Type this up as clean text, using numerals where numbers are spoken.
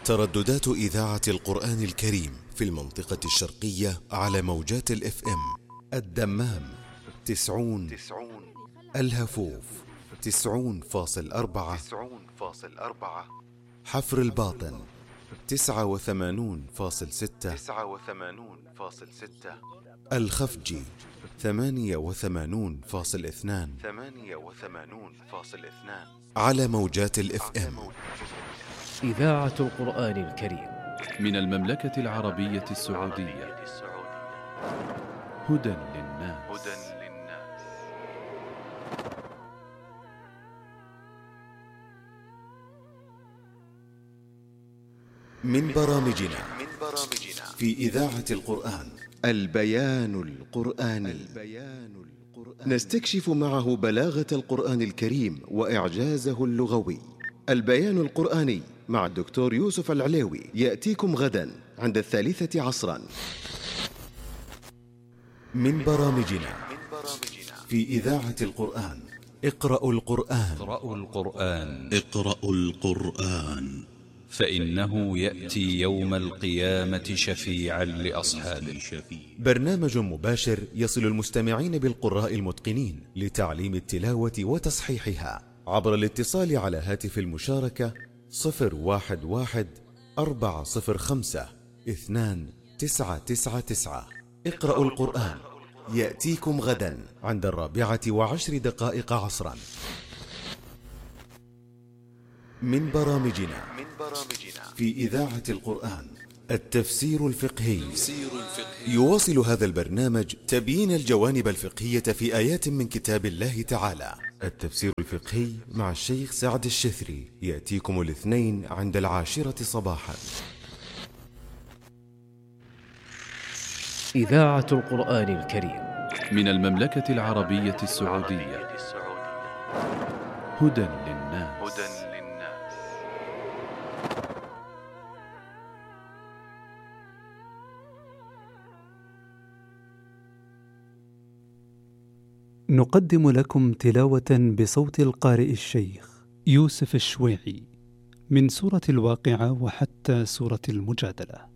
ترددات إذاعة القرآن الكريم في المنطقة الشرقية على موجات الإف إم: الدمام 90، الهفوف 90.4، حفر الباطن 89.6، الخفجي 88.2، على موجات الإف إم. إذاعة القرآن الكريم من المملكة العربية السعودية. هدى للناس. من برامجنا في إذاعة القرآن البيان القرآني، نستكشف معه بلاغة القرآن الكريم وإعجازه اللغوي. البيان القرآني مع الدكتور يوسف العليوي يأتيكم غدا عند 3 عصرا. من برامجنا في إذاعة القرآن: اقرأوا القرآن، اقرأوا القرآن فإنه يأتي يوم القيامة شفيعا لأصحابه. برنامج مباشر يصل المستمعين بالقراء المتقنين لتعليم التلاوة وتصحيحها عبر الاتصال على هاتف المشاركة 011-405-2999. اقرأوا القرآن يأتيكم غدا عند 4:10 عصرا. من برامجنا في إذاعة القرآن: التفسير الفقهي. يواصل هذا البرنامج تبيين الجوانب الفقهية في آيات من كتاب الله تعالى. التفسير الفقهي مع الشيخ سعد الشثري يأتيكم الاثنين عند 10 صباحا. إذاعة القرآن الكريم من المملكة العربية السعودية. هدى للناس. نقدم لكم تلاوة بصوت القارئ الشيخ يوسف الشويعي من سورة الواقعة وحتى سورة المجادلة.